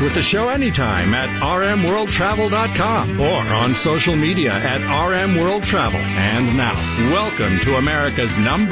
with the show anytime at rmworldtravel.com or on social media at rmworldtravel. And now, welcome to America's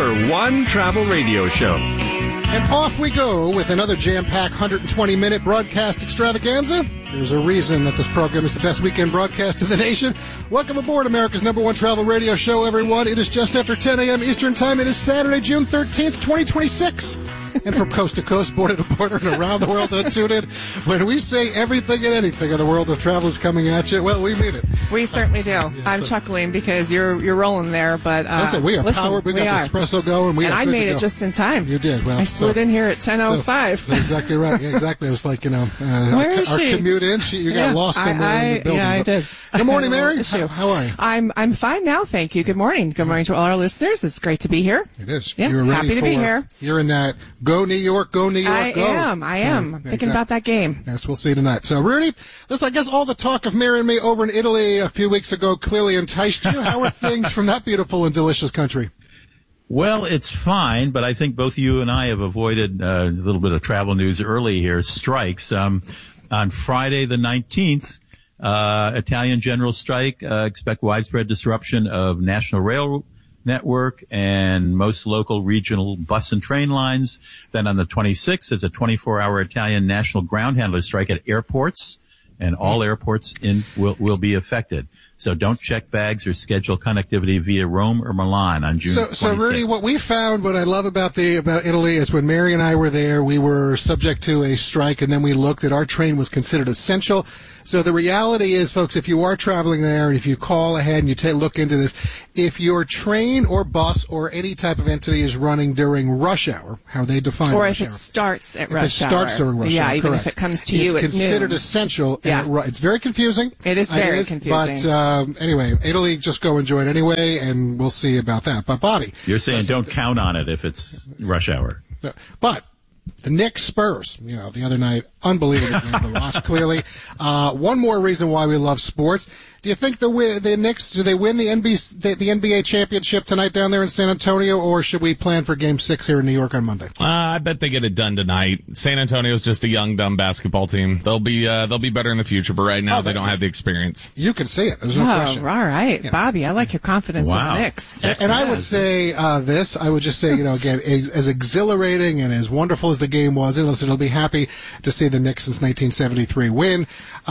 #1 travel radio show. And off we go with another jam-packed 120-minute broadcast extravaganza. There's a reason that this program is the best weekend broadcast in the nation. Welcome aboard America's #1 travel radio show, everyone. It is just after 10 a.m. Eastern Time. It is Saturday, June 13th, 2026. And from coast to coast, border to border, and around the world to tune in. When we say everything and anything in the world of travel is coming at you, well, we mean it. We certainly do. Yeah, I'm chuckling because you're rolling there, but listen, we are powered. We got the espresso going. And I made it just in time. You did. Well, I slid in here at 10:05. So exactly right. Yeah, exactly. It was like, our commute in. You got lost somewhere in the building. Yeah, I did. Good morning, Mary. How are you? I'm fine now, thank you. Good morning. Good morning to all our listeners. It's great to be here. It is. Yeah, You're ready happy to be here. You're in that go New York, go New York, I go. am. I'm thinking about that game. Yes, we'll see tonight. So, Rudy, listen, I guess all the talk of Mary and me over in Italy a few weeks ago clearly enticed you. How are things from that beautiful and delicious country? Well, it's fine, but I think both you and I have avoided a little bit of travel news early here. Strikes. On Friday the 19th, Italian general strike, expect widespread disruption of national rail network and most local regional bus and train lines. Then on the 26th, there's a 24-hour Italian national ground handler strike at airports, and all airports will be affected. So don't check bags or schedule connectivity via Rome or Milan on June 26th. So Rudy, what we found, what I love about Italy is when Mary and I were there, we were subject to a strike, and then we looked at our train was considered essential. So the reality is, folks, if you are traveling there, and if you call ahead and you look into this, if your train or bus or any type of entity is running during rush hour, how they define or rush hour. Or if it starts at rush hour. If it starts during rush hour, yeah, even correct. if it comes to you at noon. It's considered essential. Yeah. And it's very confusing. It is very confusing. But anyway, Italy, just go enjoy it anyway, and we'll see about that. But Bobby, you're saying don't count on it if it's rush hour. But the Knicks Spurs, the other night, unbelievable game to watch, clearly. One more reason why we love sports. Do you think the Knicks, do they win the NBA championship tonight down there in San Antonio, or should we plan for Game 6 here in New York on Monday? I bet they get it done tonight. San Antonio's just a young, dumb basketball team. They'll be better in the future, but right now they don't have the experience. You can see it. There's no question. All right. Bobby, I like your confidence in the Knicks. And I would say this. I would just say, again, as exhilarating and as wonderful as the game was, and listen, it'll be happy to see the Knicks since 1973 win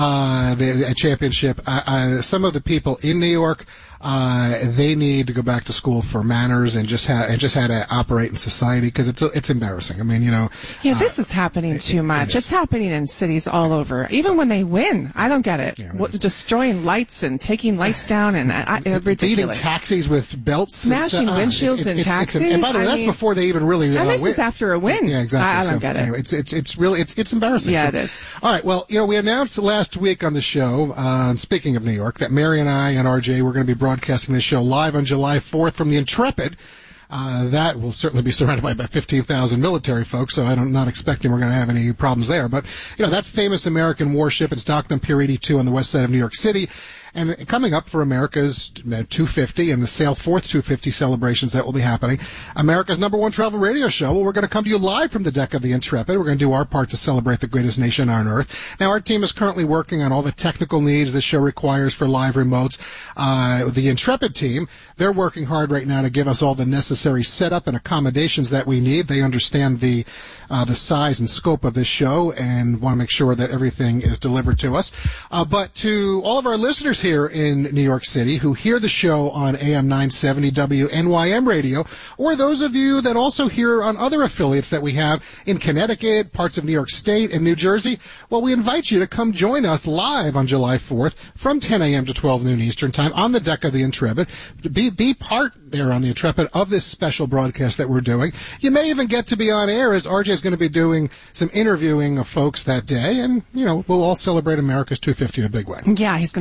a championship. Some of the people in New York, they need to go back to school for manners and just how to operate in society, because it's embarrassing. I mean, Yeah, this is happening too much. It's happening in cities all over. Even when they win, I don't get it. Yeah, destroying lights and taking lights down and ridiculous. Beating taxis with belts, smashing windshields in taxis. And by the way, that's before they even really and this win. is after a win. Yeah, exactly. I don't get it. Anyway, it's really embarrassing. Yeah, it is. All right. Well, we announced last week on the show, speaking of New York, that Mary and I and RJ were going to be broadcasting this show live on July 4th from the Intrepid. That will certainly be surrounded by about 15,000 military folks, so I'm not expecting we're going to have any problems there. But, that famous American warship, it's docked on Pier 82 on the west side of New York City. And coming up for America's 250 and the Sail Forth 250 celebrations that will be happening, America's #1 travel radio show. Well, we're going to come to you live from the deck of the Intrepid. We're going to do our part to celebrate the greatest nation on earth. Now, our team is currently working on all the technical needs this show requires for live remotes. The Intrepid team, they're working hard right now to give us all the necessary setup and accommodations that we need. They understand the size and scope of this show and want to make sure that everything is delivered to us. But to all of our listeners here in New York City who hear the show on AM 970 WNYM radio, or those of you that also hear on other affiliates that we have in Connecticut, parts of New York State, and New Jersey, well, we invite you to come join us live on July 4th from 10 a.m. to 12 noon Eastern Time on the deck of the Intrepid. Be part there on the Intrepid of this special broadcast that we're doing. You may even get to be on air, as RJ is going to be doing some interviewing of folks that day, and, we'll all celebrate America's 250 in a big way. Yeah, he's going to walk around the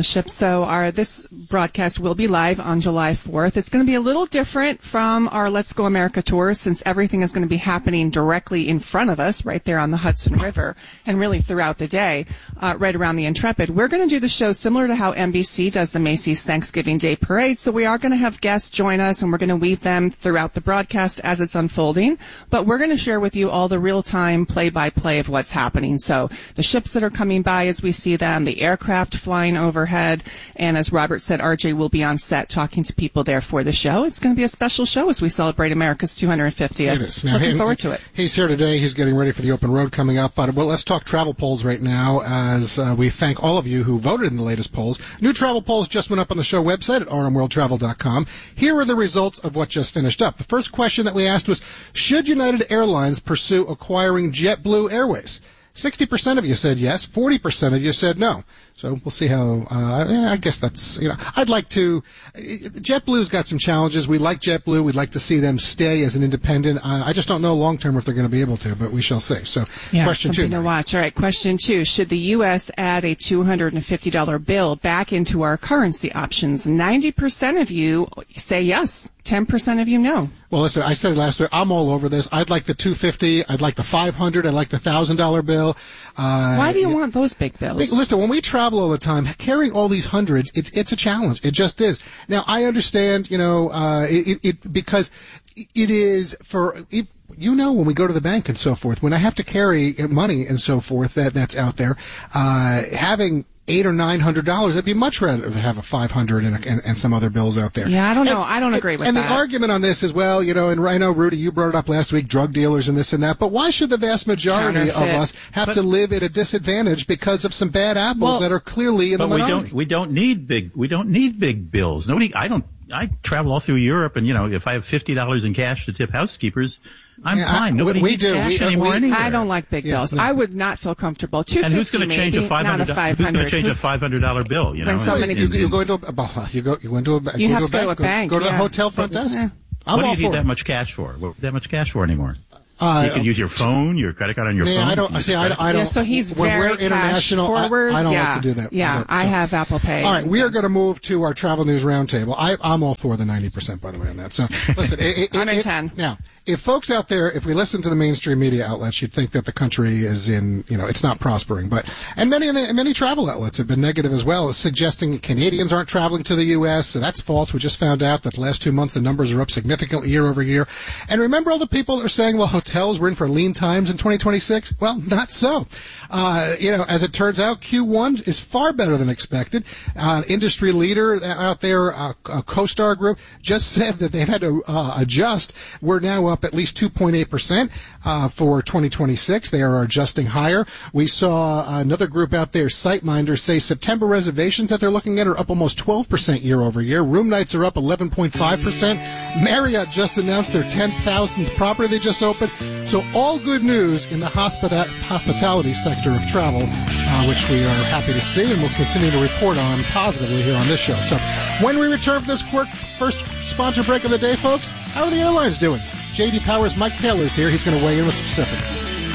the ship. So this broadcast will be live on July 4th. It's going to be a little different from our Let's Go America tour, since everything is going to be happening directly in front of us, right there on the Hudson River, and really throughout the day, right around the Intrepid. We're going to do the show similar to how NBC does the Macy's Thanksgiving Day Parade. So we are going to have guests join us, and we're going to weave them throughout the broadcast as it's unfolding. But we're going to share with you all the real-time play-by-play of what's happening. So the ships that are coming by as we see them, the aircraft flying overhead, and as Robert said, RJ will be on set talking to people there for the show. It's going to be a special show as we celebrate America's 250th. It is. Now, looking forward to it. He's here today. He's getting ready for the open road coming up. But let's talk travel polls right now as we thank all of you who voted in the latest polls. New travel polls just went up on the show website at rmworldtravel.com. Here are the results of what just finished up. The first question that we asked was, should United Airlines pursue acquiring JetBlue Airways? 60% of you said yes, 40% of you said no. So we'll see how, I guess that's, I'd like to, JetBlue's got some challenges. We like JetBlue. We'd like to see them stay as an independent. I just don't know long term if they're going to be able to, but we shall see. So question two. Something to watch. All right, question two. Should the U.S. add a $250 bill back into our currency options? 90% of you say yes. 10% of you no. Well, listen, I said last week, I'm all over this. I'd like the $250. I'd like the $500. I'd like the $1,000 bill. Why do you want those big bills? Listen, when we travel all the time, carrying all these hundreds, it's a challenge. It just is. Now, I understand, because it is when we go to the bank and so forth, when I have to carry money and so forth that's out there, having $800 or $900, I'd be much rather to have a $500 and some other bills out there. Yeah, I don't know. I don't agree with that. And the argument on this is, well, and I know, Rudy, you brought it up last week, drug dealers and this and that, but why should the vast majority of us have to live at a disadvantage because of some bad apples that are clearly in the minority? We don't need big bills. I travel all through Europe, and if I have $50 in cash to tip housekeepers, I'm fine. Nobody needs cash anymore anywhere. I don't like big bills. No. I would not feel comfortable. $250 and who's going to change a $500? Who's going to change a $500 bill? When so many people, you go into a bank. You have to go to a bank. Go to the hotel front desk. What do you need that much cash for? That much cash for anymore? You can use your phone, your credit card on your phone. I don't. Yeah, so he's when very we're international, cash forward. I don't like to do that. Yeah, I have Apple Pay. All right, we are going to move to our travel news roundtable. I'm all for the 90%, by the way, on that. So listen, I'm in 10. Now, if folks out there, if we listen to the mainstream media outlets, you'd think that the country is in, it's not prospering. And many travel outlets have been negative as well, suggesting Canadians aren't traveling to the U.S. So that's false. We just found out that the last 2 months the numbers are up significantly year over year. And remember all the people that are saying, well, hotels were in for lean times in 2026? Well, not so. As it turns out, Q1 is far better than expected. Industry leader out there, CoStar Group, just said that they've had to adjust. We're now up at least 2.8% for 2026. They are adjusting higher. We saw another group out there, SiteMinder, say September reservations that they're looking at are up almost 12% year over year. Room nights are up 11.5%. Marriott just announced their 10,000th property they just opened. So all good news in the hospitality sector of travel, which we are happy to see and will continue to report on positively here on this show. So when we return from this first sponsor break of the day, folks, how are the airlines doing? J.D. Power's Mike Taylor's here. He's going to weigh in with specifics.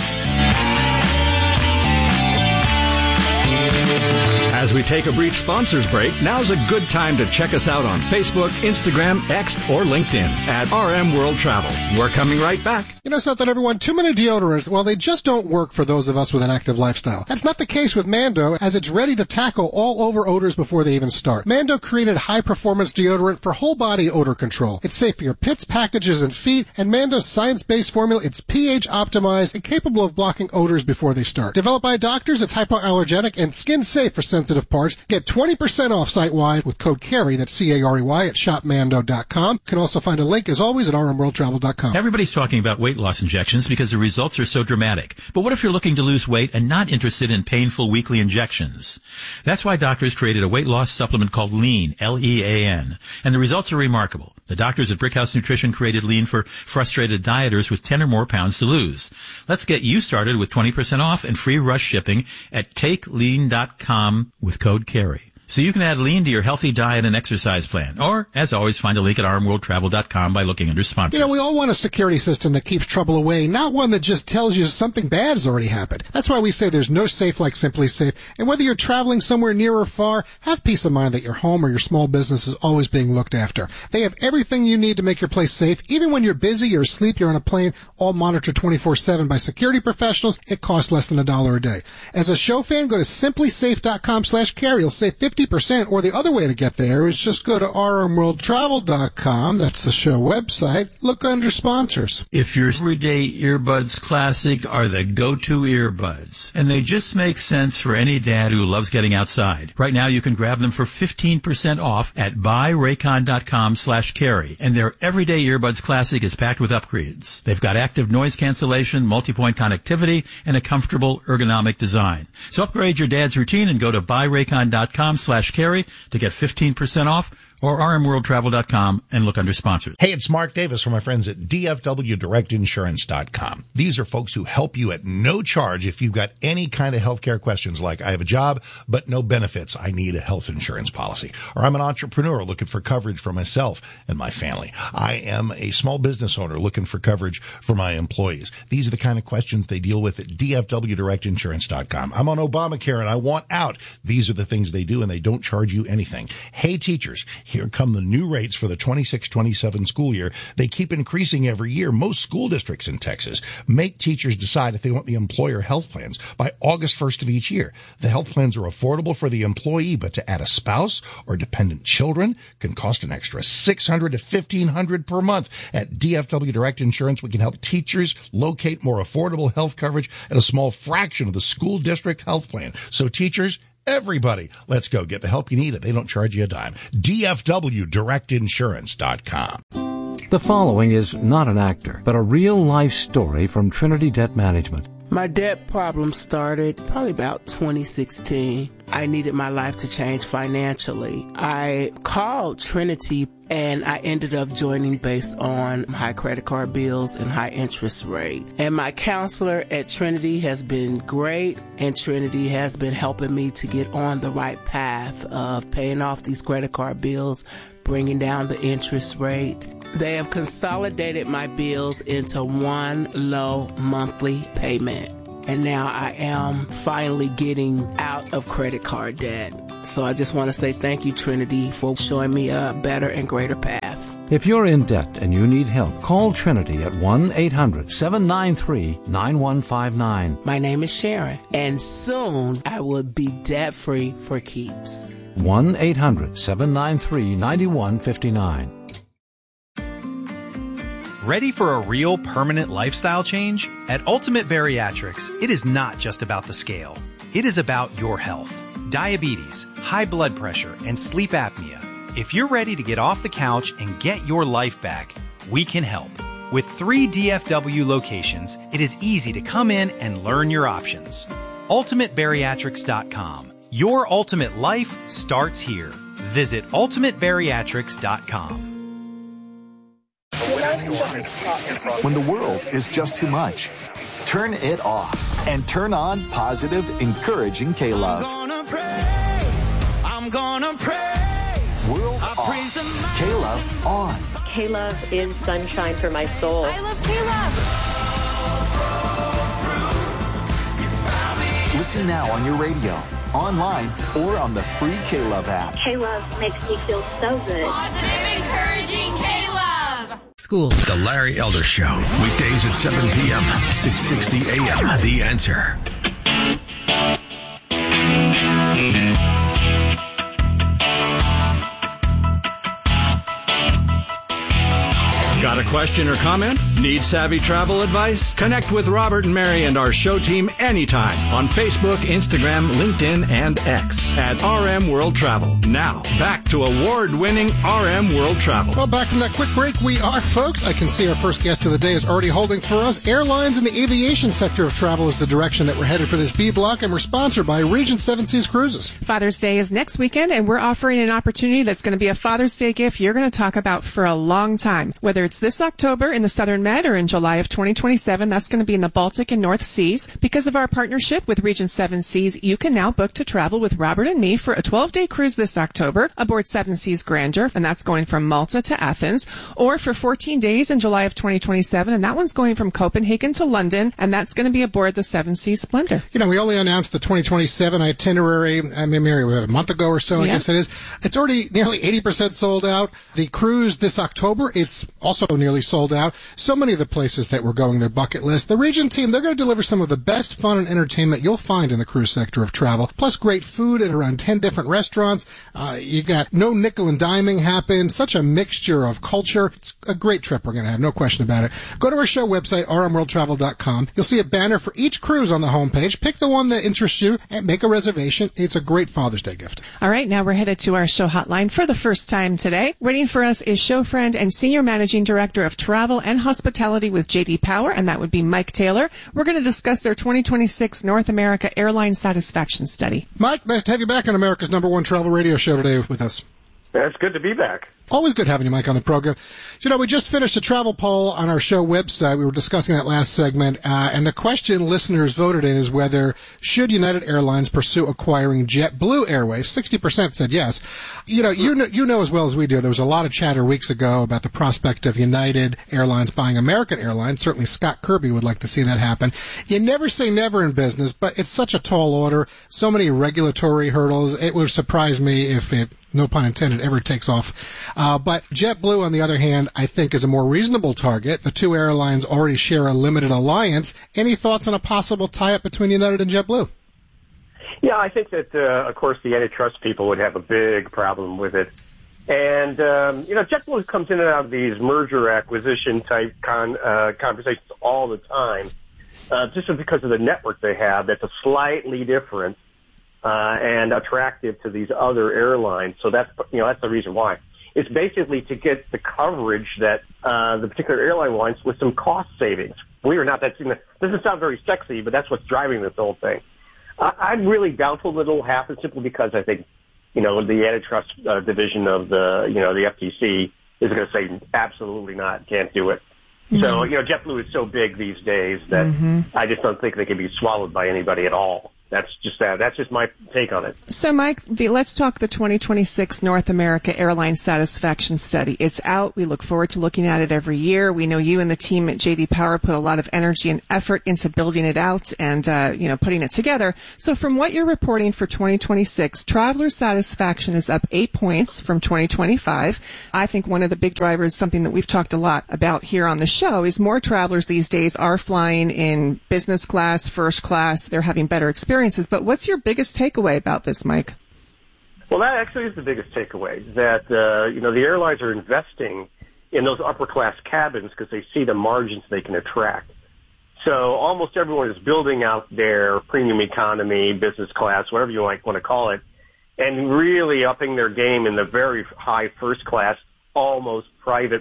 As we take a brief sponsors break, now's a good time to check us out on Facebook, Instagram, X, or LinkedIn at RM World Travel. We're coming right back. You know something, everyone? Too many deodorants, well, they just don't work for those of us with an active lifestyle. That's not the case with Mando, as it's ready to tackle all over odors before they even start. Mando created high-performance deodorant for whole-body odor control. It's safe for your pits, packages, and feet, and Mando's science-based formula, it's pH-optimized and capable of blocking odors before they start. Developed by doctors, it's hypoallergenic and skin-safe for sensitive parts. Get 20% off site-wide with code CAREY, that's C-A-R-E-Y, at shopmando.com. You can also find a link, as always, at rmworldtravel.com. Everybody's talking about weight loss injections because the results are so dramatic. But what if you're looking to lose weight and not interested in painful weekly injections? That's why doctors created a weight loss supplement called Lean, L-E-A-N. And the results are remarkable. The doctors at Brickhouse Nutrition created Lean for frustrated dieters with 10 or more pounds to lose. Let's get you started with 20% off and free rush shipping at TakeLean.com with code CAREY. so you can add lean to your healthy diet and exercise plan. Or, as always, find a link at rmworldtravel.com by looking under sponsors. We all want a security system that keeps trouble away, not one that just tells you something bad has already happened. That's why we say there's no safe like Simply Safe. And whether you're traveling somewhere near or far, have peace of mind that your home or your small business is always being looked after. They have everything you need to make your place safe. Even when you're busy, you're asleep, you're on a plane, all monitored 24/7 by security professionals. It costs less than $1 a day. As a show fan, go to simplysafe.com/carry. You'll save 50%, or the other way to get there is just go to rmworldtravel.com. That's the show website. Look under sponsors. If your everyday earbuds classic are the go-to earbuds, and they just make sense for any dad who loves getting outside. Right now you can grab them for 15% off at buyraycon.com/carry, and their everyday earbuds classic is packed with upgrades. They've got active noise cancellation, multi-point connectivity, and a comfortable ergonomic design. So upgrade your dad's routine and go to buyraycon.com/carry to get 15% off, or rmworldtravel.com and look under sponsors. Hey, it's Mark Davis from my friends at DFWDirectInsurance.com. These are folks who help you at no charge if you've got any kind of healthcare questions like, I have a job, but no benefits. I need a health insurance policy. Or I'm an entrepreneur looking for coverage for myself and my family. I am a small business owner looking for coverage for my employees. These are the kind of questions they deal with at DFWDirectInsurance.com. I'm on Obamacare and I want out. These are the things they do, and they don't charge you anything. Hey, teachers. Here come the new rates for the 26-27 school year. They keep increasing every year. Most school districts in Texas make teachers decide if they want the employer health plans by August 1st of each year. The health plans are affordable for the employee, but to add a spouse or dependent children can cost an extra $600 to $1,500 per month. At DFW Direct Insurance, we can help teachers locate more affordable health coverage at a small fraction of the school district health plan. So teachers, everybody, let's go get the help you need. They don't charge you a dime. DFWDirectInsurance.com. The following is not an actor, but a real-life story from Trinity Debt Management. My debt problem started probably about 2016. I needed my life to change financially. I called Trinity and I ended up joining based on high credit card bills and high interest rate. And my counselor at Trinity has been great, and Trinity has been helping me to get on the right path of paying off these credit card bills, bringing down the interest rate. They have consolidated my bills into one low monthly payment. And now I am finally getting out of credit card debt. So I just want to say thank you, Trinity, for showing me a better and greater path. If you're in debt and you need help, call Trinity at 1-800-793-9159. My name is Sharon, and soon I will be debt-free for keeps. 1-800-793-9159. Ready for a real permanent lifestyle change? At Ultimate Bariatrics, it is not just about the scale. It is about your health. Diabetes, high blood pressure, and sleep apnea. If you're ready to get off the couch and get your life back, we can help. With 3 DFW locations, it is easy to come in and learn your options. UltimateBariatrics.com. Your ultimate life starts here. Visit UltimateBariatrics.com. When the world is just too much, turn it off and turn on positive, encouraging K-Love. I'm gonna praise. World off. K-Love on. K-Love is sunshine for my soul. I love K-Love. Listen now on your radio, online, or on the free K-Love app. K-Love makes me feel so good. Positive, encouraging K-Love. School. The Larry Elder Show. Weekdays at 7 p.m., 660 a.m. The Answer. Got a question or comment? Need savvy travel advice? Connect with Robert and Mary and our show team anytime on Facebook, Instagram, LinkedIn, and X at RM World Travel. Now, back to award-winning RM World Travel. Well, back from that quick break, we are, folks. I can see our first guest of the day is already holding for us. Airlines in the aviation sector of travel is the direction that we're headed for this B block, and we're sponsored by Regent 7 Seas Cruises. Father's Day is next weekend, and we're offering an opportunity that's going to be a Father's Day gift you're going to talk about for a long time. Whether it's this October in the Southern Med or in July of 2027. That's going to be in the Baltic and North Seas. Because of our partnership with Region 7 Seas, you can now book to travel with Robert and me for a 12-day cruise this October aboard 7 Seas Grandeur, and that's going from Malta to Athens, or for 14 days in July of 2027, and that one's going from Copenhagen to London, and that's going to be aboard the 7 Seas Splendor. You know, we only announced the 2027 itinerary, I mean, Mary, a month ago or so, I guess it is. It's already nearly 80% sold out. The cruise this October, it's also nearly sold out. So many of the places that we're going, their bucket list. The Region team, they're going to deliver some of the best fun and entertainment you'll find in the cruise sector of travel, plus great food at around 10 different restaurants. You got no nickel and diming happen, such a mixture of culture. It's a great trip we're going to have, no question about it. Go to our show website, rmworldtravel.com. You'll see a banner for each cruise on the homepage. Pick the one that interests you and make a reservation. It's a great Father's Day gift. All right, now we're headed to our show hotline for the first time today. Waiting for us is show friend and Senior Managing Director of Travel and Hospitality with J.D. Power, and that would be Mike Taylor. We're going to discuss their 2026 North America Airline Satisfaction Study. Mike, nice to have you back on America's #1 travel radio show today with us. It's good to be back. Always good having you, Mike, on the program. You know, we just finished a travel poll on our show website. We were discussing that last segment, and the question listeners voted in is whether should United Airlines pursue acquiring JetBlue Airways. 60% said yes. You know as well as we do, there was a lot of chatter weeks ago about the prospect of United Airlines buying American Airlines. Certainly Scott Kirby would like to see that happen. You never say never in business, but it's such a tall order, so many regulatory hurdles. It would surprise me if it, no pun intended, ever takes off. But JetBlue, on the other hand, I think is a more reasonable target. The two airlines already share a limited alliance. Any thoughts on a possible tie-up between United and JetBlue? Yeah, I think that, of course, the antitrust people would have a big problem with it. And, JetBlue comes in and out of these merger acquisition type conversations all the time, just because of the network they have that's a slightly different and attractive to these other airlines. So that's the reason why. It's basically to get the coverage that the particular airline wants with some cost savings. Believe it or not, that doesn't sound very sexy, but that's what's driving this whole thing. I'm really doubtful that it'll happen simply because I think, the antitrust division of the FTC is going to say absolutely not, can't do it. Mm-hmm. So, JetBlue is so big these days that I just don't think they can be swallowed by anybody at all. That's just my take on it. So, Mike, let's talk the 2026 North America Airline Satisfaction Study. It's out. We look forward to looking at it every year. We know you and the team at J.D. Power put a lot of energy and effort into building it out and, putting it together. So from what you're reporting for 2026, traveler satisfaction is up 8 points from 2025. I think one of the big drivers, something that we've talked a lot about here on the show, is more travelers these days are flying in business class, first class. They're having better experiences. But what's your biggest takeaway about this, Mike? Well, that actually is the biggest takeaway, that, the airlines are investing in those upper class cabins because they see the margins they can attract. So almost everyone is building out their premium economy, business class, whatever you might want to call it, and really upping their game in the very high first class, almost private,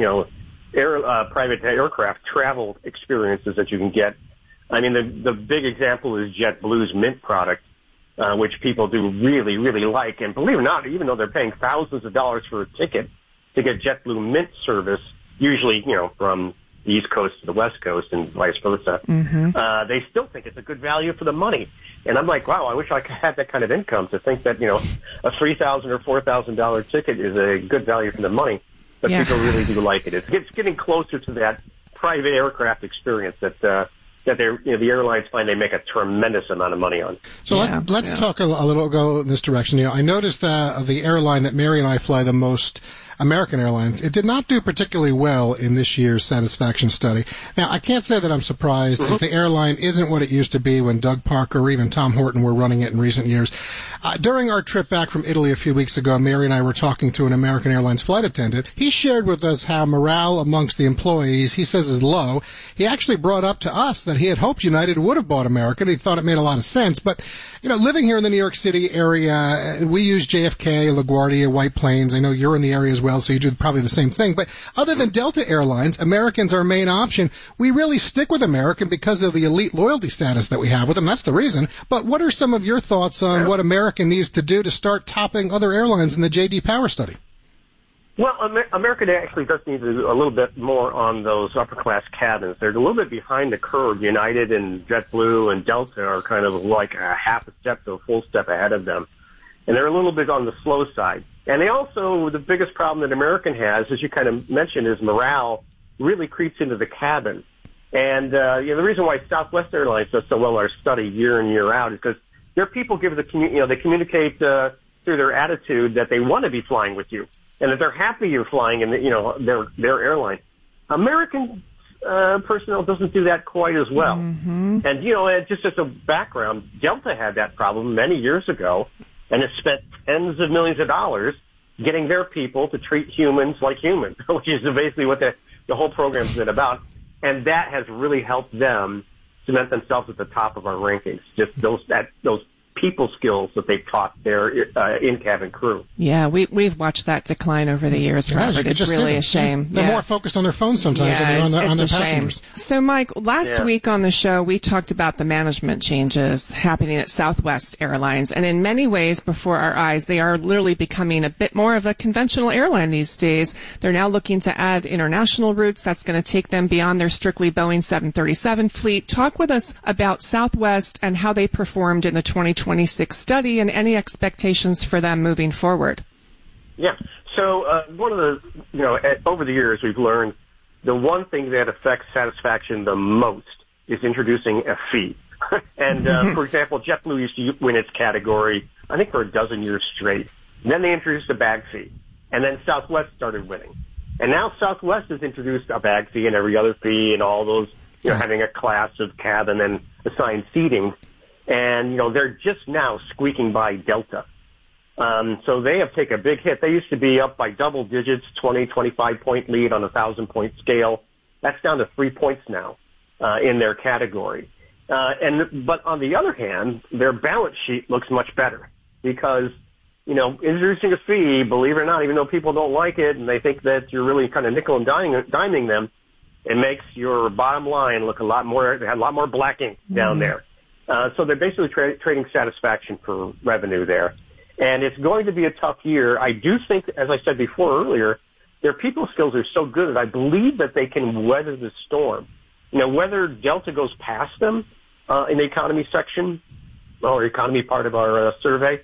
private aircraft travel experiences that you can get. I mean, the big example is JetBlue's Mint product, which people do really, really like. And believe it or not, even though they're paying thousands of dollars for a ticket to get JetBlue Mint service, usually, from the East Coast to the West Coast and vice versa, they still think it's a good value for the money. And I'm like, wow, I wish I could have that kind of income to think that, a $3,000 or $4,000 ticket is a good value for the money. But people really do like it. It's getting closer to that private aircraft experience that the airlines find they make a tremendous amount of money on. So let's talk a little, go in this direction. I noticed that the airline that Mary and I fly the most, American Airlines, it did not do particularly well in this year's satisfaction study. Now, I can't say that I'm surprised if the airline isn't what it used to be when Doug Parker or even Tom Horton were running it in recent years. During our trip back from Italy a few weeks ago, Mary and I were talking to an American Airlines flight attendant. He shared with us how morale amongst the employees, he says, is low. He actually brought up to us that he had hoped United would have bought American. He thought it made a lot of sense. But, living here in the New York City area, we use JFK, LaGuardia, White Plains. I know you're in the area as well, so you do probably the same thing. But other than Delta Airlines, American's our main option. We really stick with American because of the elite loyalty status that we have with them. That's the reason. But what are some of your thoughts on what American needs to do to start topping other airlines in the J.D. Power study? Well, American actually does need to do a little bit more on those upper-class cabins. They're a little bit behind the curve. United and JetBlue and Delta are kind of like a half a step to a full step ahead of them. And they're a little bit on the slow side. And they also, the biggest problem that American has, as you kind of mentioned, is morale really creeps into the cabin. And the reason why Southwest Airlines does so well in our study year in, year out is because their people give they communicate through their attitude that they want to be flying with you. And that they're happy you're flying in their airline. American personnel doesn't do that quite as well. Mm-hmm. And just as a background, Delta had that problem many years ago, and has spent tens of millions of dollars getting their people to treat humans like humans, which is basically what the whole program's been about. And that has really helped them cement themselves at the top of our rankings. Just those people skills that they've taught their in-cabin crew. Yeah, we've watched that decline over the years, Robert. It's really a shame. They're more focused on their phones sometimes than on their passengers. So, Mike, last week on the show, we talked about the management changes happening at Southwest Airlines. And in many ways, before our eyes, they are literally becoming a bit more of a conventional airline these days. They're now looking to add international routes. That's going to take them beyond their strictly Boeing 737 fleet. Talk with us about Southwest and how they performed in the 2026 study and any expectations for them moving forward. Yeah. So one of the, over the years, we've learned the one thing that affects satisfaction the most is introducing a fee. And, for example, JetBlue used to win its category, I think, for a dozen years straight. And then they introduced a bag fee. And then Southwest started winning. And now Southwest has introduced a bag fee and every other fee and all those, having a class of cabin and assigned seating. And, they're just now squeaking by Delta. So they have taken a big hit. They used to be up by double digits, 20, 25-point lead on a 1,000-point scale. That's down to 3 points now in their category. But on the other hand, their balance sheet looks much better because, introducing a fee, believe it or not, even though people don't like it and they think that you're really kind of nickel and diming them, it makes your bottom line look a lot more black ink down there. So they're basically trading satisfaction for revenue there. And it's going to be a tough year. I do think, as I said before earlier, their people skills are so good that I believe that they can weather the storm. Whether Delta goes past them in the economy section or economy part of our survey,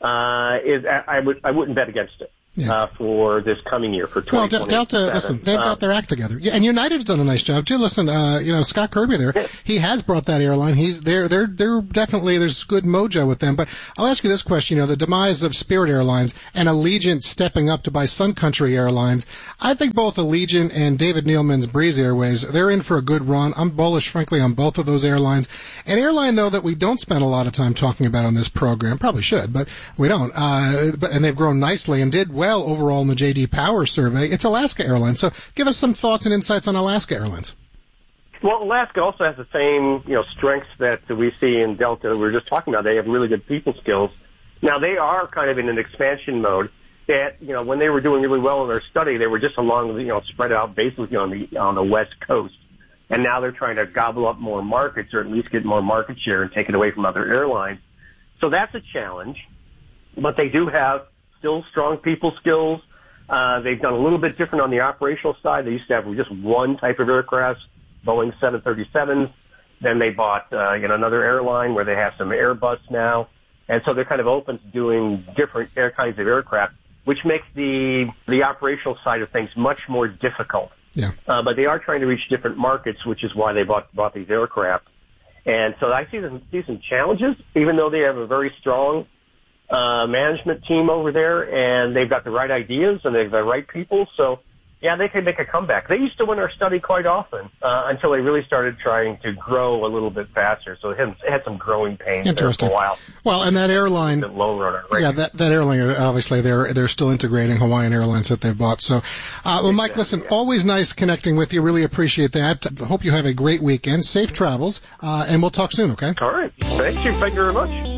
I wouldn't bet against it. For this coming year, for 2027. Well, Delta, listen, they've got their act together. Yeah, and United's done a nice job too. Listen, Scott Kirby there, he has brought that airline. They're definitely, there's good mojo with them. But I'll ask you this question, the demise of Spirit Airlines and Allegiant stepping up to buy Sun Country Airlines. I think both Allegiant and David Neeleman's Breeze Airways, they're in for a good run. I'm bullish, frankly, on both of those airlines. An airline, though, that we don't spend a lot of time talking about on this program, probably should, but we don't. And they've grown nicely and did well overall in the J.D. Power survey. It's Alaska Airlines. So give us some thoughts and insights on Alaska Airlines. Well, Alaska also has the same, strengths that we see in Delta. We were just talking about. They have really good people skills. Now, they are kind of in an expansion mode that, when they were doing really well in their study, they were just along, spread out basically on the West Coast. And now they're trying to gobble up more markets or at least get more market share and take it away from other airlines. So that's a challenge. But they do have still strong people skills. They've done a little bit different on the operational side. They used to have just one type of aircraft, Boeing 737s. Then they bought, another airline where they have some Airbus now. And so they're kind of open to doing different kinds of aircraft, which makes the operational side of things much more difficult. Yeah. But they are trying to reach different markets, which is why they bought these aircraft. And so I see some challenges, even though they have a very strong management team over there, and they've got the right ideas and they've got the right people. So, yeah, they could make a comeback. They used to win our study quite often until they really started trying to grow a little bit faster. So it had some growing pains there for a while. Well, and that airline, that airline, obviously they're still integrating Hawaiian Airlines that they've bought. So, well, Mike, listen, always nice connecting with you. Really appreciate that. Hope you have a great weekend. Safe travels, and we'll talk soon. Okay. All right. Thank you very much.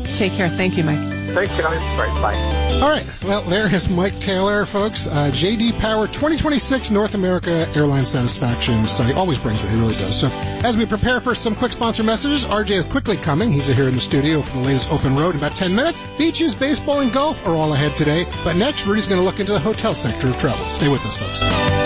Take care. Thank you, Mike. Thanks, guys. All right, bye. All right. Well, there is Mike Taylor, folks. J.D. Power 2026 North America Airline Satisfaction Study. Always brings it. He really does. So as we prepare for some quick sponsor messages, RJ is quickly coming. He's here in the studio for the latest open road in about 10 minutes. Beaches, baseball, and golf are all ahead today. But next, Rudy's going to look into the hotel sector of travel. Stay with us, folks.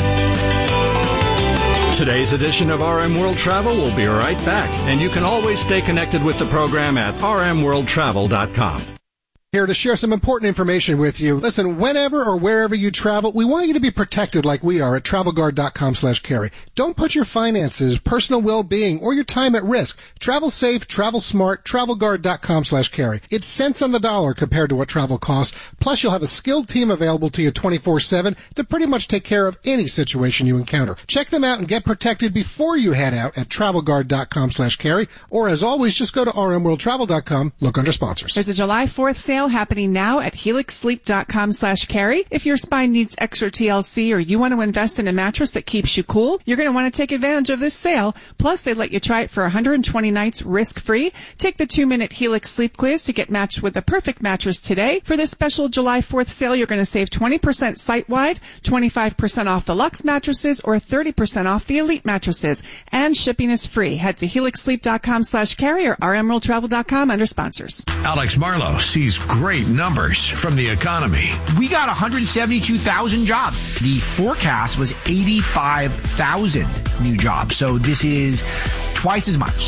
Today's edition of RM World Travel will be right back, and you can always stay connected with the program at rmworldtravel.com. Here to share some important information with you. Listen, whenever or wherever you travel, we want you to be protected like we are at TravelGuard.com/carry. Don't put your finances, personal well-being, or your time at risk. Travel safe, travel smart, TravelGuard.com/carry. It's cents on the dollar compared to what travel costs. Plus, you'll have a skilled team available to you 24/7 to pretty much take care of any situation you encounter. Check them out and get protected before you head out at TravelGuard.com/carry. Or as always, just go to rmworldtravel.com, look under sponsors. There's a July 4th sale happening now at helixsleep.com/carry. If your spine needs extra TLC or you want to invest in a mattress that keeps you cool, you're going to want to take advantage of this sale. Plus, they let you try it for 120 nights risk-free. Take the 2-minute Helix Sleep Quiz to get matched with the perfect mattress today. For this special July 4th sale, you're going to save 20% site-wide, 25% off the Luxe mattresses, or 30% off the Elite mattresses. And shipping is free. Head to helixsleep.com/carry or rmworldtravel.com under sponsors. Alex Marlowe sees great numbers from the economy. We got 172,000 jobs. The forecast was 85,000 new jobs. So this is twice as much.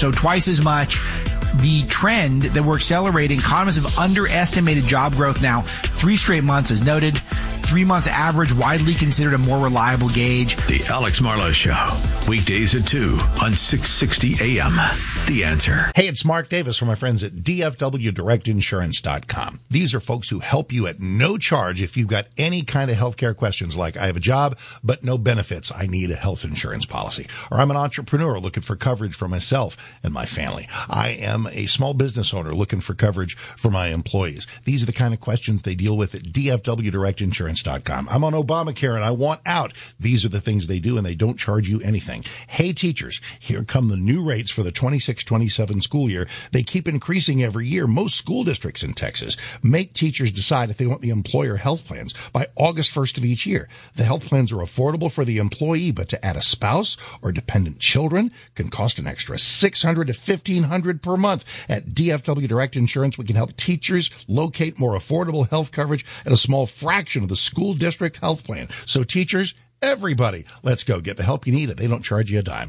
The trend that we're accelerating, economists have underestimated job growth now 3 straight months, as noted. 3 months average, widely considered a more reliable gauge. The Alex Marlowe Show, weekdays at 2 on 660 AM. The Answer. Hey, it's Mark Davis from my friends at DFWDirectInsurance.com. These are folks who help you at no charge if you've got any kind of healthcare questions like, I have a job, but no benefits. I need a health insurance policy. Or I'm an entrepreneur looking for coverage for myself and my family. I am a small business owner looking for coverage for my employees. These are the kind of questions they deal with at DFWDirectInsurance.com. I'm on Obamacare and I want out. These are the things they do, and they don't charge you anything. Hey, teachers, here come the new rates for the 26-27 school year. They keep increasing every year. Most school districts in Texas make teachers decide if they want the employer health plans by August 1st of each year. The health plans are affordable for the employee, but to add a spouse or dependent children can cost an extra $600 to $1,500 per month. At DFW Direct Insurance, we can help teachers locate more affordable health coverage at a small fraction of the school district health plan. So teachers, everybody, let's go get the help you need. They don't charge you a dime.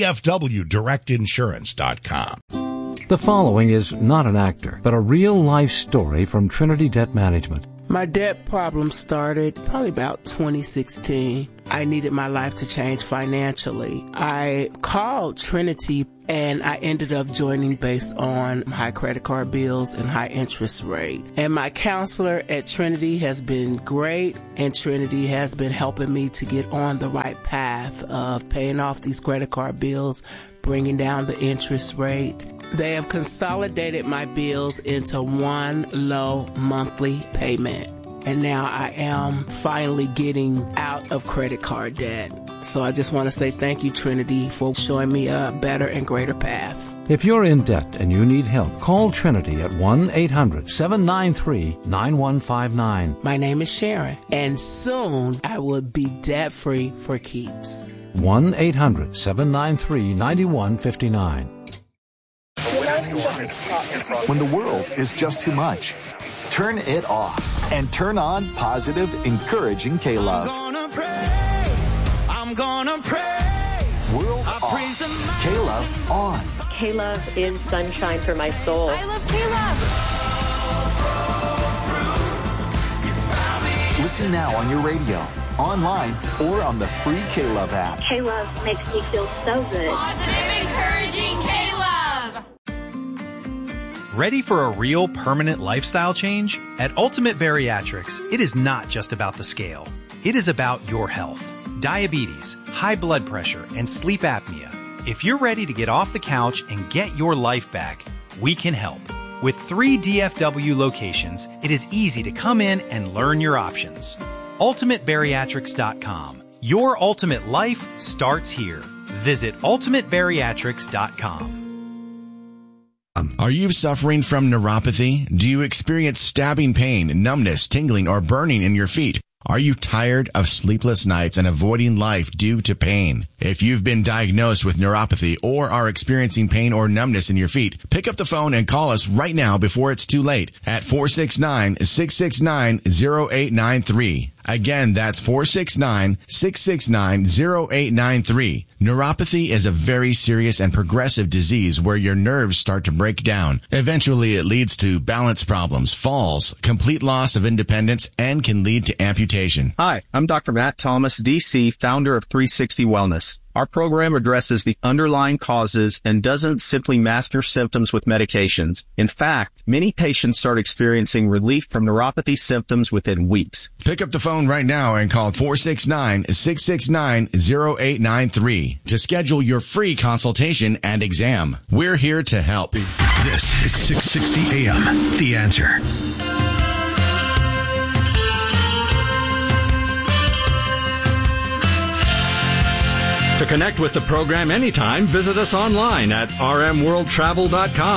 DFWDirectInsurance.com. The following is not an actor, but a real-life story from Trinity Debt Management. My debt problem started probably about 2016. I needed my life to change financially. I called Trinity and I ended up joining based on high credit card bills and high interest rate. And my counselor at Trinity has been great, and Trinity has been helping me to get on the right path of paying off these credit card bills, bringing down the interest rate. They have consolidated my bills into one low monthly payment. And now I am finally getting out of credit card debt. So I just want to say thank you, Trinity, for showing me a better and greater path. If you're in debt and you need help, call Trinity at 1-800-793-9159. My name is Sharon, and soon I will be debt-free for keeps. 1-800-793-9159. When the world is just too much, turn it off and turn on positive, encouraging K-Love. I'm gonna praise. World off. K-Love on. K-Love is sunshine for my soul. I love K-Love. Listen now on your radio, online, or on the free K-Love app. K-Love makes me feel so good. Positive, encouraging K-Love. Ready for a real permanent lifestyle change? At Ultimate Bariatrics, it is not just about the scale. It is about your health. Diabetes, high blood pressure, and sleep apnea. If you're ready to get off the couch and get your life back, we can help. With 3 DFW locations, it is easy to come in and learn your options. UltimateBariatrics.com. Your ultimate life starts here. Visit UltimateBariatrics.com. Are you suffering from neuropathy? Do you experience stabbing pain, numbness, tingling, or burning in your feet? Are you tired of sleepless nights and avoiding life due to pain? If you've been diagnosed with neuropathy or are experiencing pain or numbness in your feet, pick up the phone and call us right now before it's too late at 469-669-0893. Again, that's 469-669-0893. Neuropathy is a very serious and progressive disease where your nerves start to break down. Eventually, it leads to balance problems, falls, complete loss of independence, and can lead to amputation. Hi, I'm Dr. Matt Thomas, DC, founder of 360 Wellness. Our program addresses the underlying causes and doesn't simply mask your symptoms with medications. In fact, many patients start experiencing relief from neuropathy symptoms within weeks. Pick up the phone right now and call 469-669-0893 to schedule your free consultation and exam. We're here to help. This is 660 AM, The Answer. To connect with the program anytime, visit us online at rmworldtravel.com.